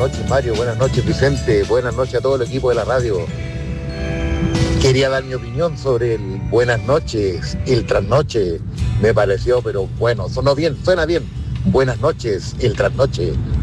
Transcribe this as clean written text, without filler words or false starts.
noches Mario, buenas noches Vicente, buenas noches a todo el equipo de la radio. Quería dar mi opinión sobre el buenas noches, el trasnoche. Me pareció, pero bueno, suena bien. Buenas noches, el trasnoche.